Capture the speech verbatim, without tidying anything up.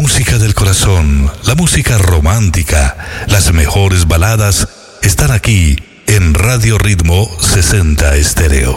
música del corazón, la música romántica, las mejores baladas están aquí en Radio Ritmo sesenta Estéreo.